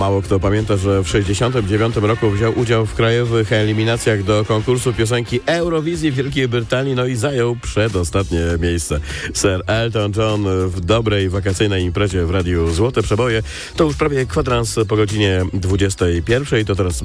Mało kto pamięta, że w 1969 roku wziął udział w krajowych eliminacjach do konkursu piosenki Eurowizji w Wielkiej Brytanii, no i zajął przedostatnie miejsce. Sir Elton John w dobrej wakacyjnej imprezie w Radiu Złote Przeboje. To już prawie kwadrans po godzinie 21. To teraz